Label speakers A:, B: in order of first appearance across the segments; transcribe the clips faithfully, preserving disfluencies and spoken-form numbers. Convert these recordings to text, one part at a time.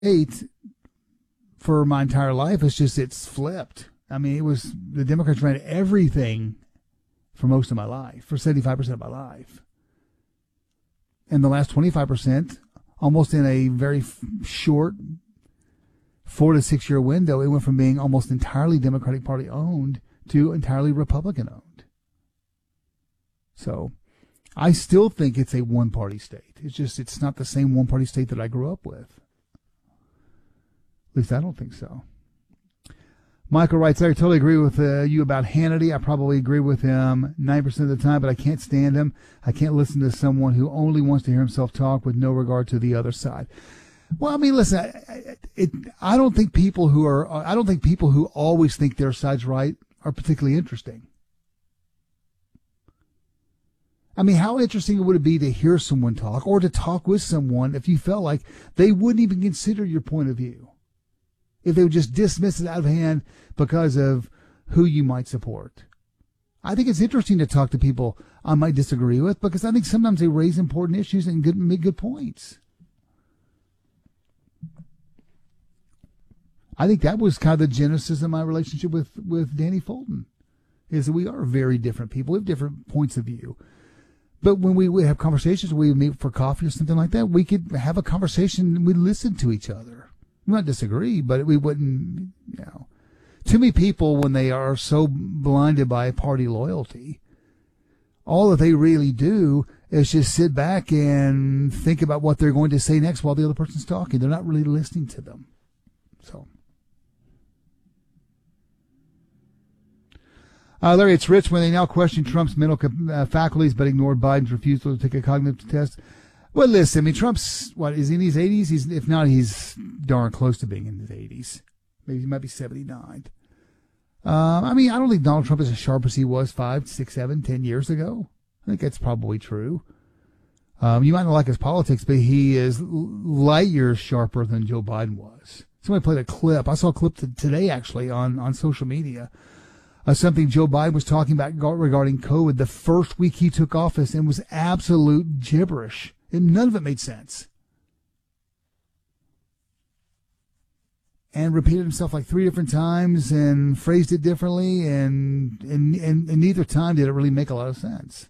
A: Eight for my entire life. It's just it's flipped. I mean, it was the Democrats ran everything for most of my life, for seventy-five percent of my life. And the last twenty-five percent, almost in a very f- short four to six year window, it went from being almost entirely Democratic Party owned to entirely Republican owned. So I still think it's a one party state. It's just, it's not the same one party state that I grew up with. At least I don't think so. Michael writes, I totally agree with uh, you about Hannity. I probably agree with him ninety percent of the time, but I can't stand him. I can't listen to someone who only wants to hear himself talk with no regard to the other side. Well, I mean, listen, I, I, it, I don't think people who are, I don't think people who always think their side's right are particularly interesting. I mean, how interesting would it be to hear someone talk or to talk with someone if you felt like they wouldn't even consider your point of view? If they would just dismiss it out of hand because of who you might support. I think it's interesting to talk to people I might disagree with because I think sometimes they raise important issues and good, make good points. I think that was kind of the genesis of my relationship with, with Danny Fulton, is that we are very different people. We have different points of view. But when we would have conversations, we would meet for coffee or something like that, we could have a conversation and we'd listen to each other. We might disagree, but we wouldn't, you know. Too many people, when they are so blinded by party loyalty, all that they really do is just sit back and think about what they're going to say next while the other person's talking. They're not really listening to them. So, uh, Larry, it's Rich. When they now question Trump's mental uh, faculties but ignored Biden's refusal to take a cognitive test. Well, listen, I mean, Trump's, what, is he in his eighties? He's, if not, he's darn close to being in his eighties. Maybe he might be seventy-nine. Um, I mean, I don't think Donald Trump is as sharp as he was five, six, seven, ten years ago. I think that's probably true. Um, you might not like his politics, but he is light years sharper than Joe Biden was. Somebody played a clip. I saw a clip today, actually, on, on social media. Uh, something Joe Biden was talking about regarding COVID the first week he took office, and was absolute gibberish. And none of it made sense. And repeated himself like three different times and phrased it differently, and, and, and, and neither time did it really make a lot of sense.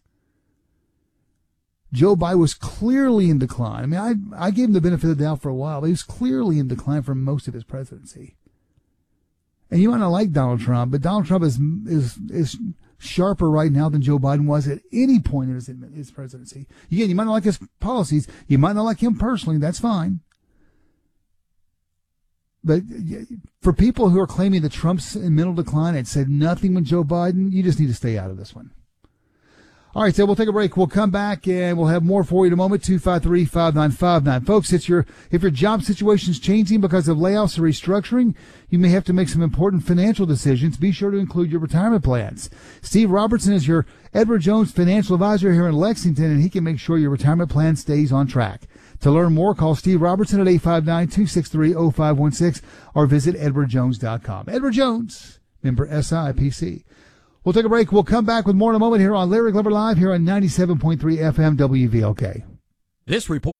A: Joe Biden was clearly in decline. I mean, I, I gave him the benefit of the doubt for a while, but he was clearly in decline for most of his presidency. And you might not like Donald Trump, but Donald Trump is, is, is sharper right now than Joe Biden was at any point in his, his presidency. Again, you might not like his policies. You might not like him personally. That's fine. But for people who are claiming that Trump's in mental decline and said nothing with Joe Biden, you just need to stay out of this one. All right, so we'll take a break. We'll come back and we'll have more for you in a moment. two five three, five nine five nine. Folks, it's your, if your job situation is changing because of layoffs or restructuring, you may have to make some important financial decisions. Be sure to include your retirement plans. Steve Robertson is your Edward Jones financial advisor here in Lexington, and he can make sure your retirement plan stays on track. To learn more, call Steve Robertson at eight five nine, two six three, zero five one six or visit edward jones dot com. Edward Jones, member S I P C. We'll take a break. We'll come back with more in a moment here on Larry Glover Live here on ninety-seven point three F M W V L K.
B: This report.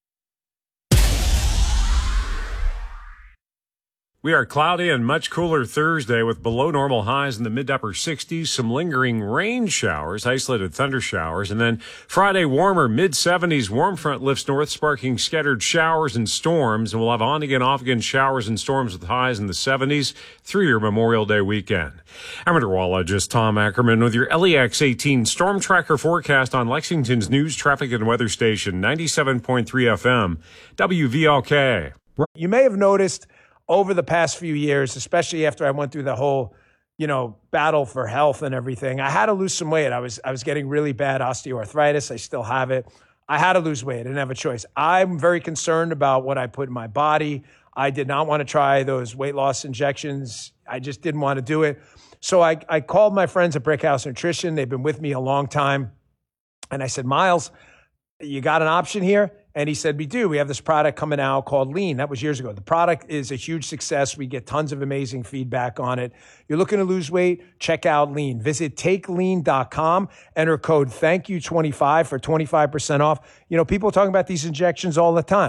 C: We are cloudy and much cooler Thursday with below normal highs in the mid to upper sixties, some lingering rain showers, isolated thunder showers, and then Friday warmer mid seventies. Warm front lifts north, sparking scattered showers and storms, and we'll have on again, off again showers and storms with highs in the seventies through your Memorial Day weekend. I'm meteorologist Tom Ackerman with your L E X eighteen Storm Tracker forecast on Lexington's news, traffic, and weather station, ninety-seven point three F M, W V L K.
D: You may have noticed over the past few years, especially after I went through the whole, you know, battle for health and everything, I had to lose some weight. I was I was getting really bad osteoarthritis. I still have it. I had to lose weight. I didn't have a choice. I'm very concerned about what I put in my body. I did not want to try those weight loss injections. I just didn't want to do it. So I, I called my friends at Brickhouse Nutrition. They've been with me a long time. And I said, Miles, you got an option here? And he said, we do. We have this product coming out called Lean. That was years ago. The product is a huge success. We get tons of amazing feedback on it. You're looking to lose weight? Check out Lean. Visit take lean dot com. Enter code thank you twenty-five for twenty-five percent off. You know, people are talking about these injections all the time.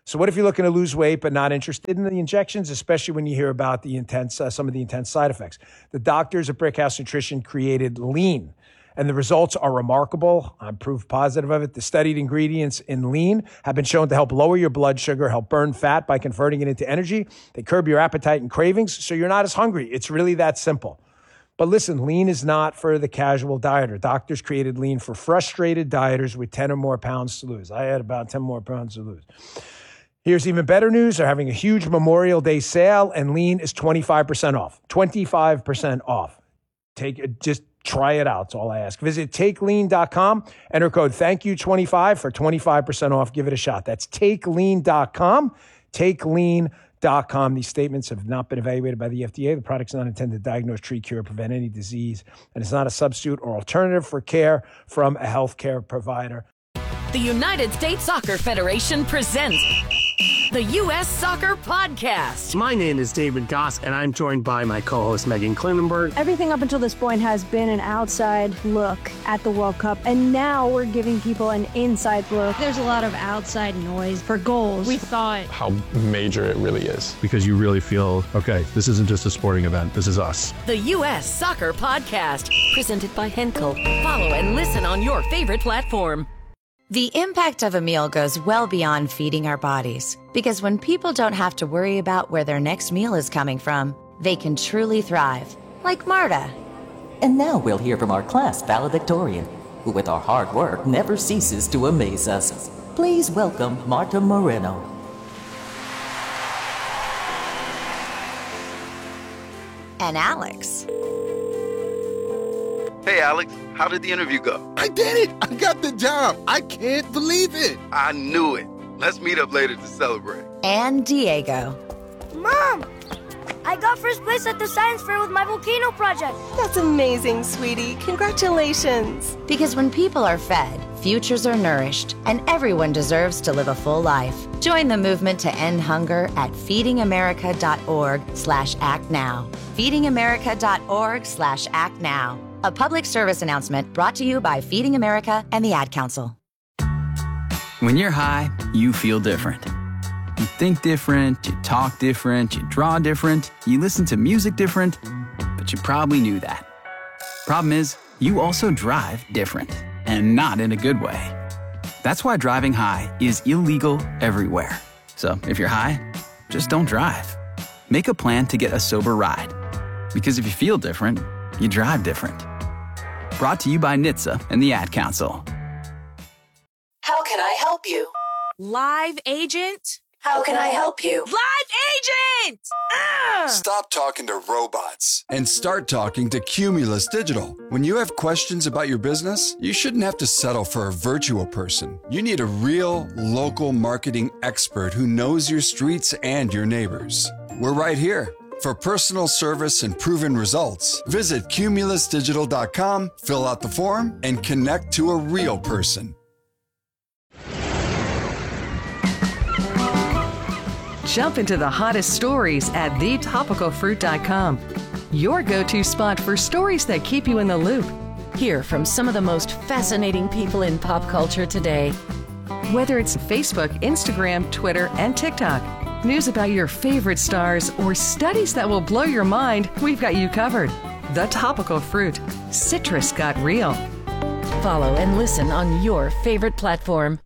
D: So what if you're looking to lose weight but not interested in the injections, especially when you hear about the intense, uh, some of the intense side effects? The doctors at Brickhouse Nutrition created Lean, and the results are remarkable. I'm proof positive of it. The studied ingredients in Lean have been shown to help lower your blood sugar, help burn fat by converting it into energy. They curb your appetite and cravings, so you're not as hungry. It's really that simple. But listen, Lean is not for the casual dieter. Doctors created Lean for frustrated dieters with ten or more pounds to lose. I had about ten more pounds to lose. Here's even better news. They're having a huge Memorial Day sale, and Lean is twenty-five percent off. twenty-five percent off. Take it, just try it out. That's all I ask. Visit take lean dot com. Enter code thank you twenty-five for twenty-five percent off. Give it a shot. That's take lean dot com. take lean dot com. These statements have not been evaluated by the F D A. The product's not intended to diagnose, treat, cure, or prevent any disease, and it's not a substitute or alternative for care from a healthcare provider.
B: The United States Soccer Federation presents the U S Soccer Podcast.
E: My name is David Goss, and I'm joined by my co-host Megan Klinenberg.
F: Everything up until this point has been an outside look at the World Cup, and now we're giving people an inside look.
G: There's a lot of outside noise for goals. We thought
H: how major it really is.
I: Because you really feel, okay, this isn't just a sporting event, this is us.
B: The U S Soccer Podcast, presented by Henkel. Follow and listen on your favorite platform.
J: The impact of a meal goes well beyond feeding our bodies, because when people don't have to worry about where their next meal is coming from, they can truly thrive, like Marta.
K: And now we'll hear from our class valedictorian, who with our hard work never ceases to amaze us. Please welcome Marta Moreno.
J: And Alex.
L: Hey, Alex, how did the interview go?
M: I did it! I got the job! I can't believe it!
L: I knew it. Let's meet up later to celebrate.
J: And Diego.
N: Mom! I got first place at the science fair with my volcano project.
O: That's amazing, sweetie. Congratulations.
J: Because when people are fed, futures are nourished, and everyone deserves to live a full life. Join the movement to end hunger at feedingamerica.org slash act now. feedingamerica.org slash act now. A public service announcement brought to you by Feeding America and the Ad Council.
P: When you're high, you feel different. You think different, you talk different, you draw different, you listen to music different, but you probably knew that. Problem is, you also drive different, and not in a good way. That's why driving high is illegal everywhere. So if you're high, just don't drive. Make a plan to get a sober ride. Because if you feel different, you drive different. Brought to you by N H T S A and the Ad Council.
Q: How can I help you?
R: Live agent?
Q: How can I help you?
R: Live agent! Ah!
S: Stop talking to robots and start talking to Cumulus Digital. When you have questions about your business, you shouldn't have to settle for a virtual person. You need a real, local marketing expert who knows your streets and your neighbors. We're right here. For personal service and proven results, visit cumulus digital dot com, fill out the form, and connect to a real person.
T: Jump into the hottest stories at the topical fruit dot com. Your go-to spot for stories that keep you in the loop.
B: Hear from some of the most fascinating people in pop culture today.
T: Whether it's Facebook, Instagram, Twitter, and TikTok, news about your favorite stars, or studies that will blow your mind, we've got you covered. The Topical Fruit. Citrus got real.
B: Follow and listen on your favorite platform.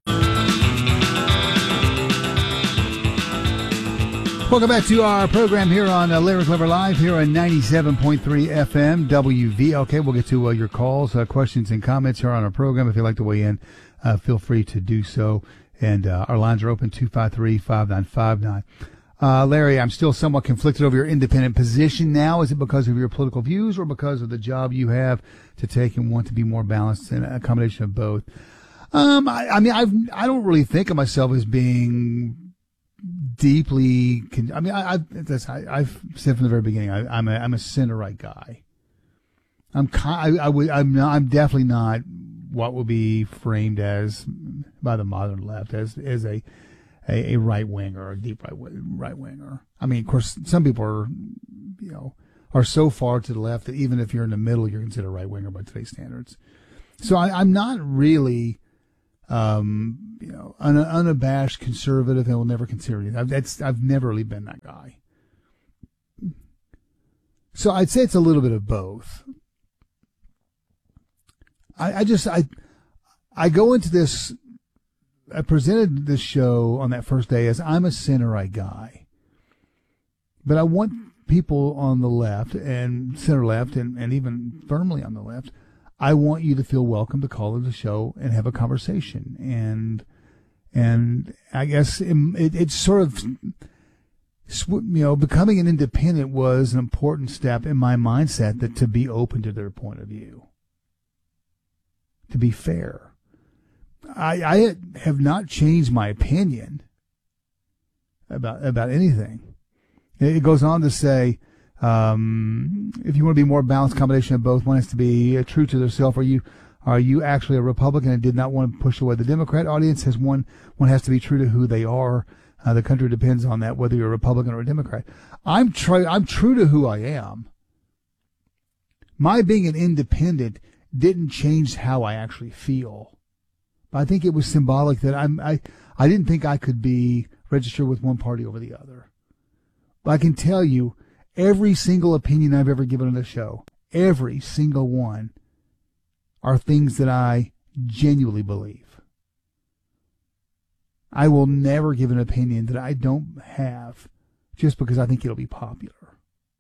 A: Welcome back to our program here on uh, Larry Clever Live here on ninety-seven point three F M W V L K. We'll get to uh, your calls, uh, questions, and comments here on our program. If you'd like to weigh in, uh, feel free to do so. And uh, our lines are open, two five three, five nine five nine. Uh, Larry, I'm still somewhat conflicted over your independent position now. Is it because of your political views or because of the job you have to take and want to be more balanced and a combination of both? Um, I, I mean, I've, I don't really think of myself as being deeply, con- I mean, I, I've, I, I've said from the very beginning, I, I'm a, I'm a center-right guy. I'm kind, I, I would, I'm not, I'm definitely not what will be framed as by the modern left as, as a, a, a right winger, a deep right, right winger. I mean, of course, some people are, you know, are so far to the left that even if you're in the middle, you're considered a right winger by today's standards. So I, I'm not really, um, you know, un, unabashed conservative and will never consider it. I've, that's, I've never really been that guy. So I'd say it's a little bit of both. I, I just, I, I go into this, I presented this show on that first day as I'm a center-right guy. But I want people on the left and center-left and, and even firmly on the left, I want you to feel welcome to call into the show and have a conversation. And and I guess it, it, it's sort of, you know, becoming an independent was an important step in my mindset, that to be open to their point of view, to be fair. I, I have not changed my opinion about about anything. It goes on to say, um, if you want to be more balanced combination of both, one has to be uh, true to themselves. Are you are you actually a Republican and did not want to push away the Democrat audience? Has one one has to be true to who they are. Uh, the country depends on that, whether you're a Republican or a Democrat. I'm tr- I'm true to who I am. My being an independent didn't change how I actually feel. But I think it was symbolic that I'm, I I didn't think I could be registered with one party over the other. But I can tell you, every single opinion I've ever given on the show, every single one, are things that I genuinely believe. I will never give an opinion that I don't have just because I think it'll be popular.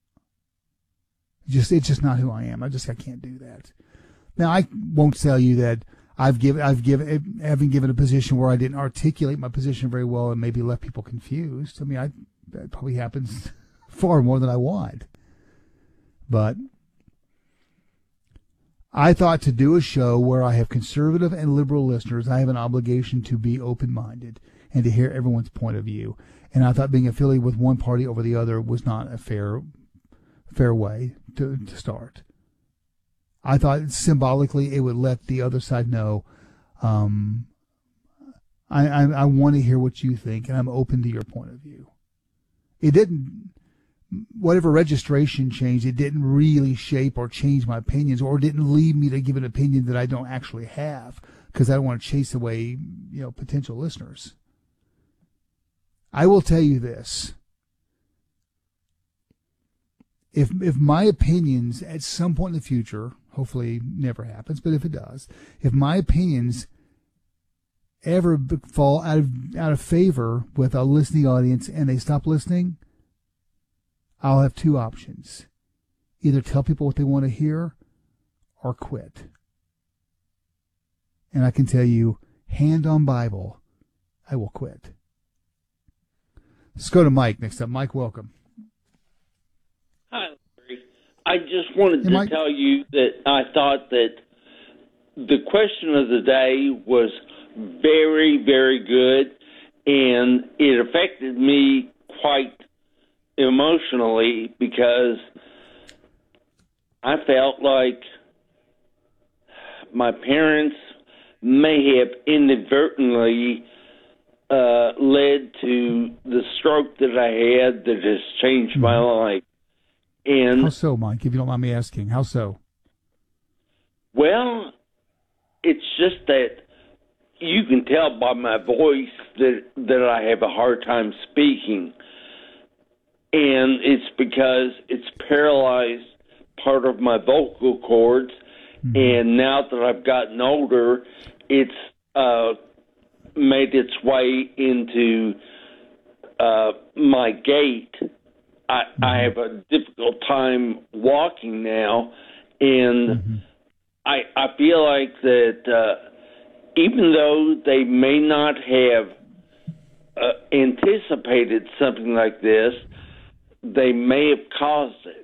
A: Just it's just not who I am. I just I can't do that. Now I won't tell you that I've given I've given haven't given a position where I didn't articulate my position very well and maybe left people confused. I mean, I that probably happens far more than I want. But I thought to do a show where I have conservative and liberal listeners, I have an obligation to be open-minded and to hear everyone's point of view. And I thought being affiliated with one party over the other was not a fair fair way to, to start. I thought symbolically it would let the other side know, um, I, I, I want to hear what you think, and I'm open to your point of view. It didn't, whatever registration changed, it didn't really shape or change my opinions, or didn't lead me to give an opinion that I don't actually have, because I don't want to chase away, you know, potential listeners. I will tell you this. If if my opinions at some point in the future, hopefully never happens, but if it does, if my opinions ever fall out of out of favor with a listening audience and they stop listening, I'll have two options. Either tell people what they want to hear or quit. And I can tell you, hand on Bible, I will quit. Let's go to Mike next up. Mike, welcome.
U: Hi, Larry. I just wanted
A: hey,
U: to
A: Mike.
U: tell you that I thought that the question of the day was very, very good, and it affected me quite emotionally because I felt like my parents may have inadvertently uh, led to the stroke that I had that has changed my life. And
A: how so, Mike, if you don't mind me asking? How so?
U: Well, it's just that you can tell by my voice that that I have a hard time speaking. And it's because it's paralyzed part of my vocal cords. Mm-hmm. And now that I've gotten older, it's uh, made its way into uh, my gait. I, mm-hmm. I have a difficult time walking now, and mm-hmm. I, I feel like that uh, even though they may not have uh, anticipated something like this, they may have caused it.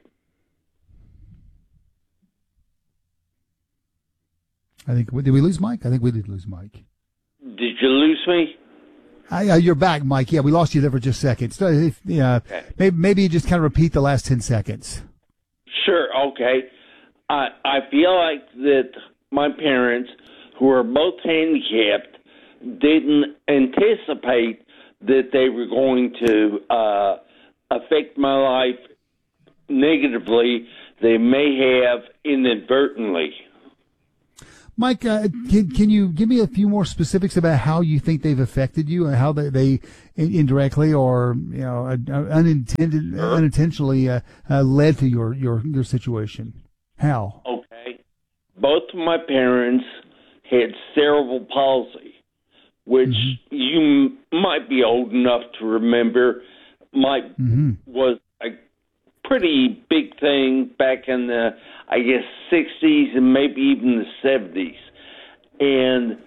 A: I think, did we lose Mike? I think we did lose Mike.
U: Did you lose me?
A: I, uh, you're back, Mike. Yeah, we lost you there for just seconds. So, if, yeah, okay. maybe, maybe you just kind of repeat the last ten seconds.
U: Sure, okay. I I feel like that my parents, who are both handicapped, didn't anticipate that they were going to uh, affect my life negatively. They may have inadvertently.
A: Mike, uh, can, can you give me a few more specifics about how you think they've affected you and how they, they indirectly or, you know, unintended, unintentionally uh, uh, led to your, your, your situation? How?
U: Okay. Both of my parents had cerebral palsy, which mm-hmm. you might be old enough to remember. My mm-hmm. was a pretty big thing back in the, I guess, sixties and maybe even the seventies. And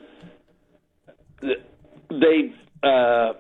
U: they've, uh,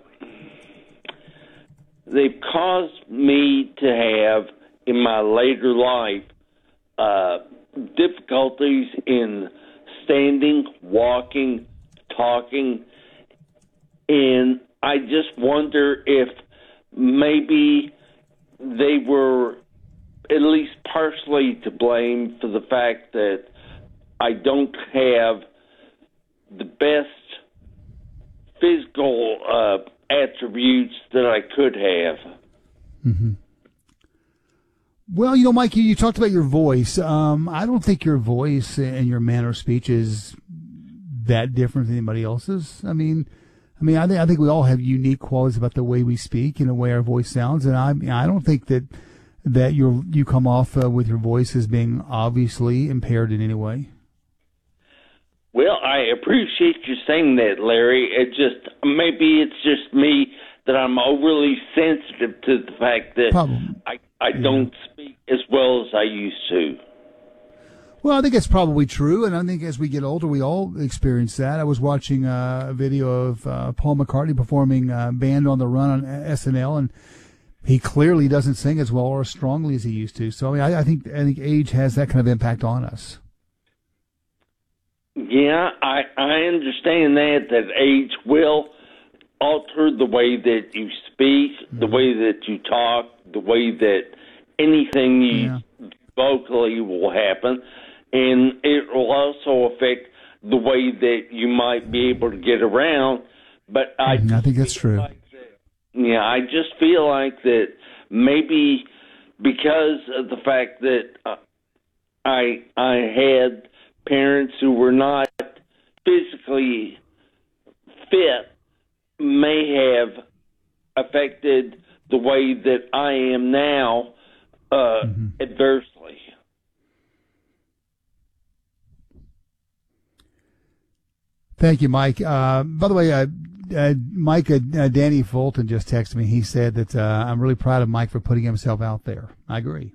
U: they've caused me to have, in my later life, uh, difficulties in standing, walking, talking. And I just wonder if maybe they were at least partially to blame for the fact that I don't have the best physical uh, attributes that I could have.
A: Mm-hmm. Well, you know, Mike, you, you talked about your voice. Um, I don't think your voice and your manner of speech is that different than anybody else's. I mean, I mean, I think I think we all have unique qualities about the way we speak and the way our voice sounds, and I I don't think that that you you come off uh, with your voice as being obviously impaired in any way.
U: Well, I appreciate you saying that, Larry. It just maybe it's just me that I'm overly sensitive to the fact that Probably. I I yeah. don't speak as well as I used to.
A: Well, I think that's probably true, and I think as we get older, we all experience that. I was watching uh, a video of uh, Paul McCartney performing uh, Band on the Run on S N L, and he clearly doesn't sing as well or as strongly as he used to. So, I mean, I, I think I think age has that kind of impact on us.
U: Yeah, I I understand that that age will alter the way that you speak, mm-hmm. the way that you talk, the way that anything you yeah. vocally will happen. And it will also affect the way that you might be able to get around. But I,
A: mm, I think that's true.
U: Like that, yeah, I just feel like that maybe because of the fact that uh, I I had parents who were not physically fit may have affected the way that I am now uh, mm-hmm. adversely.
A: Thank you, Mike. Uh, by the way, uh, uh, Mike, uh, uh, Danny Fulton just texted me. He said that uh, I'm really proud of Mike for putting himself out there. I agree.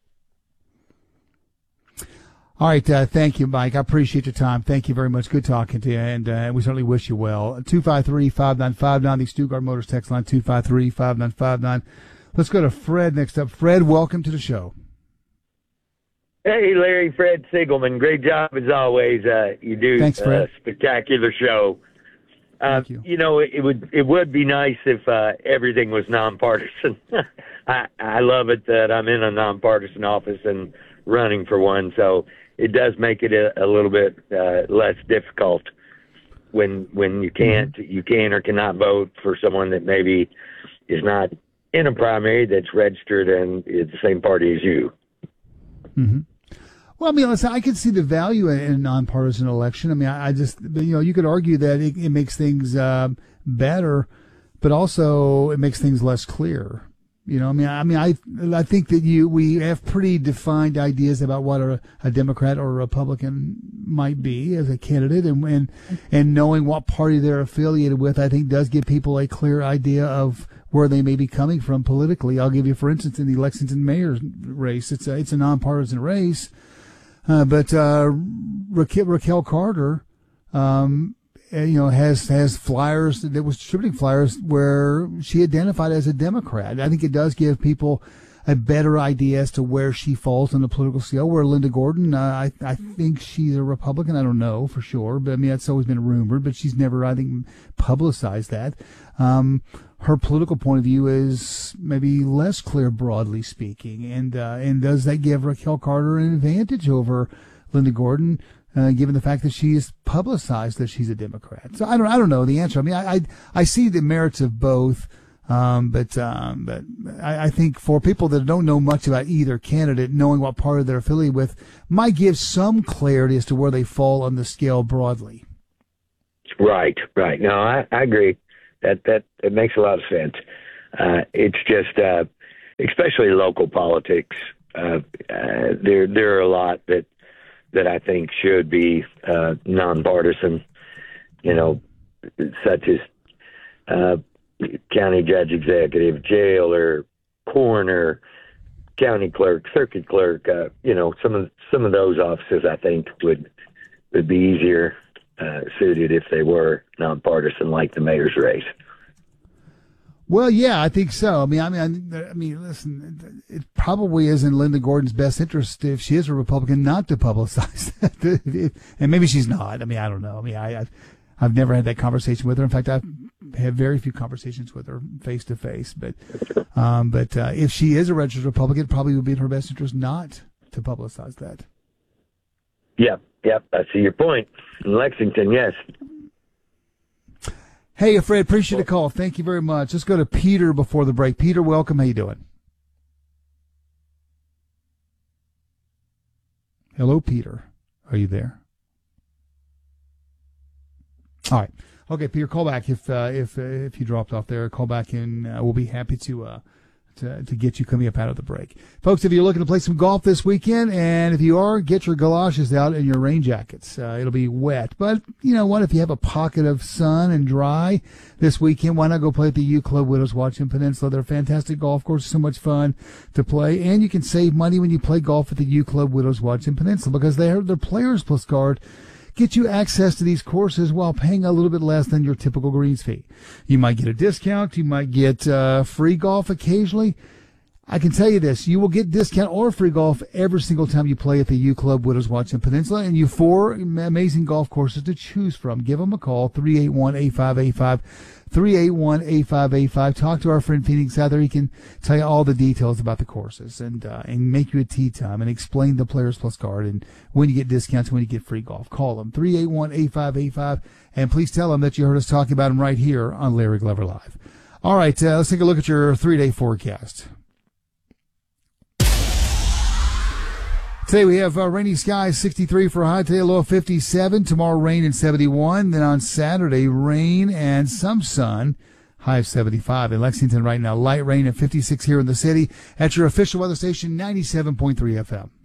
A: All right. Uh, thank you, Mike. I appreciate your time. Thank you very much. Good talking to you, and uh, we certainly wish you well. two five three, five nine five nine, the Stuttgart Motors text line, two five three, five nine five nine. Let's go to Fred next up. Fred, welcome to the show.
C: Hey, Larry, Fred Siegelman. Great job as always. Uh, you do
A: Thanks, Fred.
C: a spectacular show. Uh,
A: Thank you.
C: You know, it, it would it would be nice if uh, everything was nonpartisan. I, I love it that I'm in a nonpartisan office and running for one, so it does make it a, a little bit uh, less difficult when when you can't mm-hmm. you can or cannot vote for someone that maybe is not in a primary that's registered and is the same party as you.
A: Mm-hmm. Well, I mean, listen, I can see the value in a nonpartisan election. I mean, I, I just, you know, you could argue that it, it makes things uh, better, but also it makes things less clear. You know, I mean, I mean, I, I think that you, we have pretty defined ideas about what a, a Democrat or a Republican might be as a candidate, and, and and knowing what party they're affiliated with, I think does give people a clear idea of where they may be coming from politically. I'll give you, for instance, in the Lexington mayor's race, it's a, it's a nonpartisan race. Uh, but uh, Raquel, Raquel Carter, um, you know, has has flyers that was distributing flyers where she identified as a Democrat. I think it does give people a better idea as to where she falls on the political scale. Where Linda Gordon, uh, I I think she's a Republican. I don't know for sure, but I mean that's always been rumored. But she's never, I think, publicized that. Um, her political point of view is maybe less clear, broadly speaking, and uh, and does that give Raquel Carter an advantage over Linda Gordon, uh, given the fact that she has publicized that she's a Democrat? So I don't I don't know the answer. I mean, I I, I see the merits of both. Um, but um, but I, I think for people that don't know much about either candidate, knowing what party they're affiliated with might give some clarity as to where they fall on the scale broadly.
C: Right, right. No, I, I agree. That that it makes a lot of sense. Uh, it's just, uh, especially local politics. Uh, uh, there there are a lot that that I think should be uh, nonpartisan. You know, such as uh, county judge executive, jailer, coroner, county clerk, circuit clerk. Uh, you know, some of some of those offices I think would would be easier uh, suited if they were nonpartisan, like the mayor's race.
A: Well, yeah, I think so. I mean, I mean, I, I mean, listen, it probably is in Linda Gordon's best interest if she is a Republican not to publicize that, and maybe she's not. I mean, I don't know. I mean, I, I've, I've never had that conversation with her. In fact, I've had very few conversations with her face to face. But, um, but uh, if she is a registered Republican, it probably would be in her best interest not to publicize that.
C: Yep, yep, I see your point. In Lexington, yes.
A: Hey, Fred, appreciate the call. Thank you very much. Let's go to Peter before the break. Peter, welcome. How you doing? Hello, Peter. Are you there? All right. Okay, Peter, call back if uh, if uh, if you dropped off there. Call back, and uh, we'll be happy to uh, to to get you coming up out of the break, folks. If you're looking to play some golf this weekend, and if you are, get your galoshes out and your rain jackets. Uh, it'll be wet, but you know what? If you have a pocket of sun and dry this weekend, why not go play at the U Club Widows Watson Peninsula? They're a fantastic golf course, so much fun to play, and you can save money when you play golf at the U Club Widows Watson Peninsula because they have their Players Plus card. Get you access to these courses while paying a little bit less than your typical greens fee. You might get a discount. You might get uh, free golf occasionally. I can tell you this, you will get discount or free golf every single time you play at the U Club Widows Watson Peninsula, and you four amazing golf courses to choose from. Give them a call, three eight one, eight five eight five, three eight one, eight five eight five. Talk to our friend Phoenix out there. He can tell you all the details about the courses and uh, and make you a tee time and explain the Players Plus card and when you get discounts, when you get free golf. Call them, three eight one, eight five eight five, and please tell them that you heard us talking about them right here on Larry Glover Live. All right, uh, let's take a look at your three-day forecast. Today we have uh, rainy skies, sixty-three for a high. Today a low of fifty-seven. Tomorrow rain and seventy-one. Then on Saturday rain and some sun, high of seventy-five. In Lexington right now, light rain at fifty-six here in the city. At your official weather station, ninety-seven point three F M.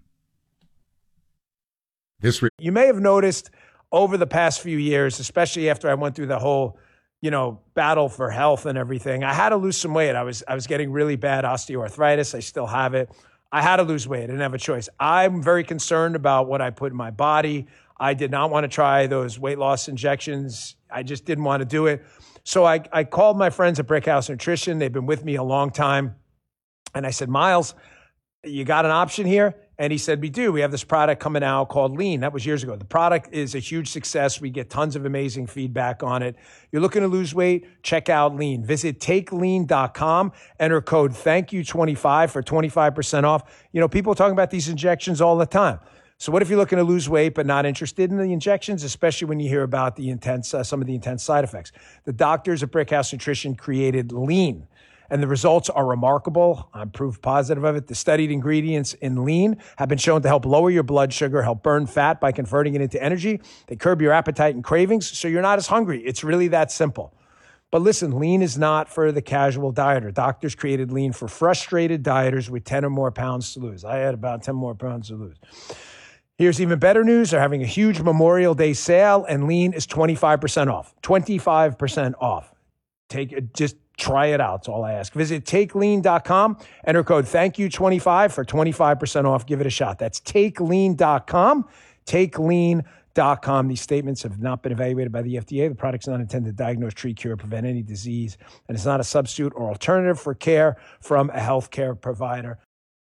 D: This re- you may have noticed over the past few years, especially after I went through the whole, you know, battle for health and everything, I had to lose some weight. I was I was getting really bad osteoarthritis. I still have it. I had to lose weight. I didn't have a choice. I'm very concerned about what I put in my body. I did not want to try those weight loss injections. I just didn't want to do it. So I, I called my friends at Brickhouse Nutrition. They've been with me a long time. And I said, Miles, you got an option here? And he said, we do. We have this product coming out called Lean. That was years ago. The product is a huge success. We get tons of amazing feedback on it. You're looking to lose weight? Check out Lean. Visit take lean dot com. Enter code thank you twenty-five for twenty-five percent off. You know, people are talking about these injections all the time. So what if you're looking to lose weight but not interested in the injections, especially when you hear about the intense, uh, some of the intense side effects? The doctors at Brickhouse Nutrition created Lean, and the results are remarkable. I'm proof positive of it. The studied ingredients in Lean have been shown to help lower your blood sugar, help burn fat by converting it into energy. They curb your appetite and cravings, so you're not as hungry. It's really that simple. But listen, Lean is not for the casual dieter. Doctors created Lean for frustrated dieters with ten or more pounds to lose. I had about ten more pounds to lose. Here's even better news. They're having a huge Memorial Day sale, and Lean is twenty-five percent off. twenty-five percent off. Take it, just try it out. That's all I ask. Visit take lean dot com. Enter code thank you twenty-five for twenty-five percent off. Give it a shot. That's take lean dot com. take lean dot com. These statements have not been evaluated by the F D A. The product's not intended to diagnose, treat, cure, or prevent any disease, and it's not a substitute or alternative for care from a healthcare provider.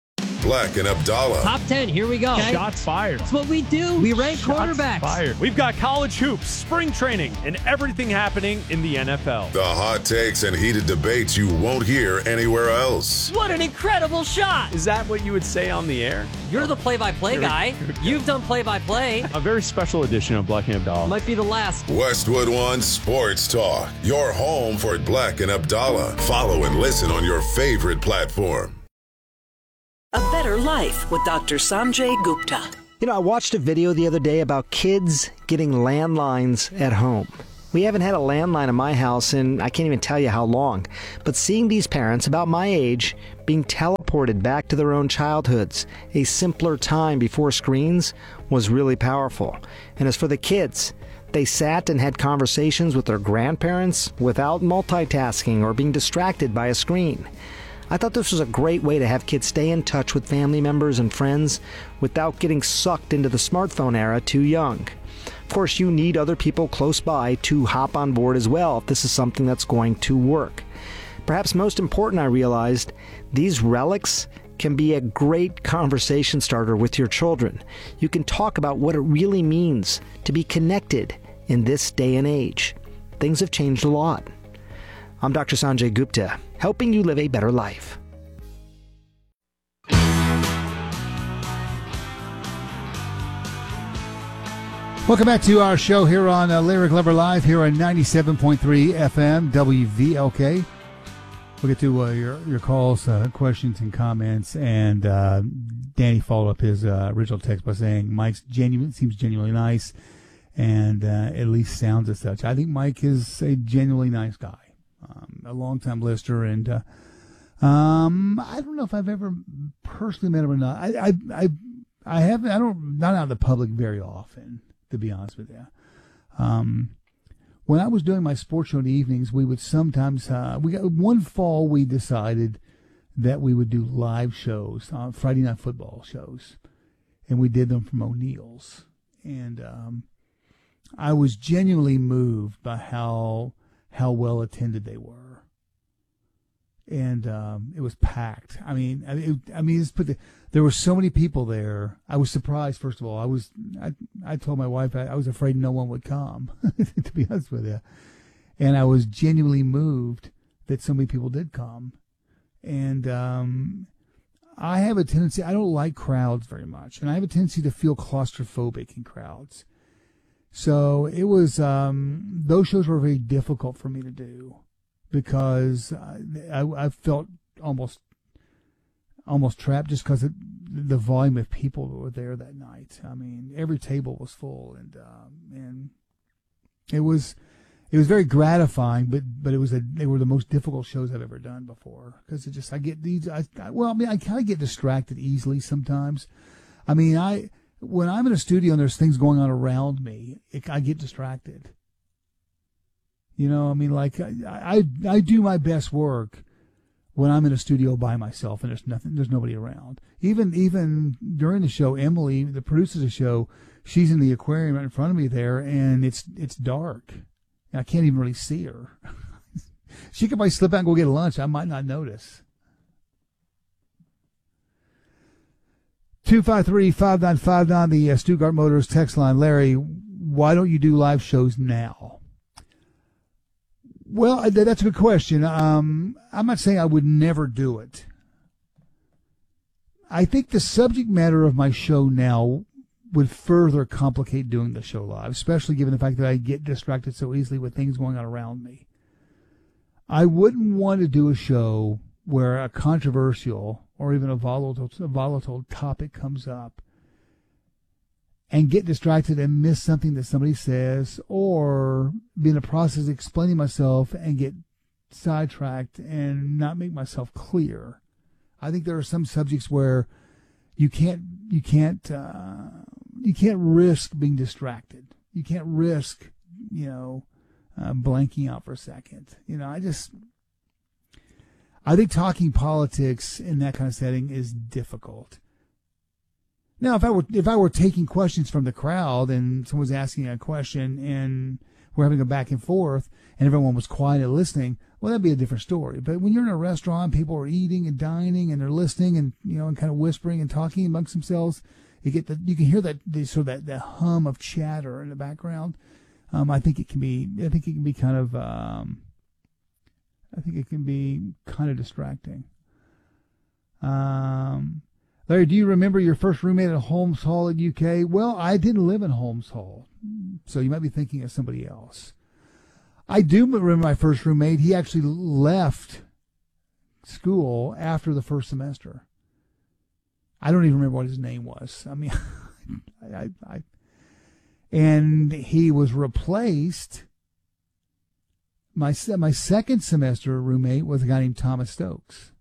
E: Black and Abdallah.
V: Top ten, here we go.
W: Okay. Shots fired.
V: That's what we do. We rank
W: Shots
V: quarterbacks.
W: Fired. We've got college hoops, spring training, and everything happening in the N F L.
E: The hot takes and heated debates you won't hear anywhere else.
V: What an incredible shot.
W: Is that what you would say on the air?
V: You're the play-by-play guy. You've done play-by-play.
W: A very special edition of Black and Abdallah.
V: Might be the last.
E: Westwood One Sports Talk. Your home for Black and Abdallah. Follow and listen on your favorite platform.
Q: A Better Life with Doctor Sanjay Gupta.
X: You know, I watched a video the other day about kids getting landlines at home. We haven't had a landline in my house in I can't even tell you how long. But seeing these parents about my age being teleported back to their own childhoods, a simpler time before screens, was really powerful. And as for the kids, they sat and had conversations with their grandparents without multitasking or being distracted by a screen. I thought this was a great way to have kids stay in touch with family members and friends without getting sucked into the smartphone era too young. Of course, you need other people close by to hop on board as well if this is something that's going to work. Perhaps most important, I realized, these relics can be a great conversation starter with your children. You can talk about what it really means to be connected in this day and age. Things have changed a lot. I'm Doctor Sanjay Gupta, helping you live a better life.
A: Welcome back to our show here on uh, Larry Glover Live here on ninety-seven point three F M W V L K. We'll get to uh, your, your calls, uh, questions, and comments. And uh, Danny followed up his uh, original text by saying Mike's genuine, seems genuinely nice and uh, at least sounds as such. I think Mike is a genuinely nice guy, um, a longtime listener. And uh, um, I don't know if I've ever personally met him or not. I, I, I, I haven't, I don't, not out in the public very often, to be honest with you. Um, when I was doing my sports show in the evenings, we would sometimes, uh, we got one fall we decided that we would do live shows, uh, Friday night football shows, and we did them from O'Neill's. And um, I was genuinely moved by how how well attended they were. And um, it was packed. I mean, I mean, it, I mean, it's put the, there were so many people there. I was surprised. First of all, I was, I, I told my wife I, I was afraid no one would come. To be honest with you, and I was genuinely moved that so many people did come. And um, I have a tendency. I don't like crowds very much, and I have a tendency to feel claustrophobic in crowds. So it was. Um, those shows were very difficult for me to do, because I, I felt almost almost trapped just because of the volume of people that were there that night. I mean, every table was full, and um, and it was it was very gratifying. But but it was a they were the most difficult shows I've ever done before, because it just I get these. I, I, well, I mean, I kind of get distracted easily sometimes. I mean, I when I'm in a studio and there's things going on around me, it, I get distracted. You know, I mean, like I, I, I do my best work when I'm in a studio by myself and there's nothing, there's nobody around. Even, even during the show, Emily, the producer of the show, she's in the aquarium right in front of me there, and it's, it's dark. I can't even really see her. She could probably slip out and go get lunch. I might not notice. two five three, five nine five nine, the uh, Stuttgart Motors text line. Larry, why don't you do live shows now? Well, that's a good question. Um, I'm not saying I would never do it. I think the subject matter of my show now would further complicate doing the show live, especially given the fact that I get distracted so easily with things going on around me. I wouldn't want to do a show where a controversial or even a volatile, a volatile topic comes up and get distracted and miss something that somebody says, or be in the process of explaining myself and get sidetracked and not make myself clear. I think there are some subjects where you can't, you can't, uh, you can't risk being distracted. You can't risk, you know, uh, blanking out for a second. You know, I just, I think talking politics in that kind of setting is difficult. Now, if I were if I were taking questions from the crowd and someone's asking a question and we're having a back and forth and everyone was quiet and listening, well, that'd be a different story. But when you're in a restaurant, people are eating and dining and they're listening and, you know, and kind of whispering and talking amongst themselves, you get the, you can hear that, the, sort of that, that hum of chatter in the background. Um, I think it can be, I think it can be kind of, um, I think it can be kind of distracting. Um, Larry, do you remember your first roommate at Holmes Hall at U K? Well, I didn't live in Holmes Hall, so you might be thinking of somebody else. I do remember my first roommate. He actually left school after the first semester. I don't even remember what his name was. I mean, I, I, I, and he was replaced. My my second semester roommate was a guy named Thomas Stokes.